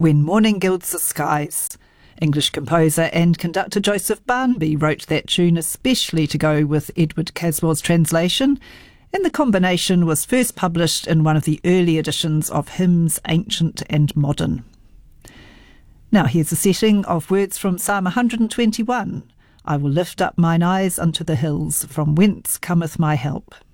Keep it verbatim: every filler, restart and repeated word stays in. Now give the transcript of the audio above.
When Morning Gilds the Skies. English composer and conductor Joseph Barnby wrote that tune especially to go with Edward Caswell's translation, and the combination was first published in one of the early editions of Hymns Ancient and Modern. Now here's a setting of words from Psalm one hundred twenty-one. I will lift up mine eyes unto the hills, from whence cometh my help.